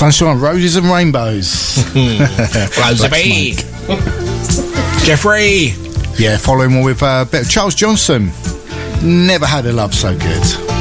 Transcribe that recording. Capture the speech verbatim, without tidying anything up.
Sunshine, Roses and Rainbows. Rosabee. Jeffrey. Yeah, following on with uh, a bit of Charles Johnson. Never had a love so good.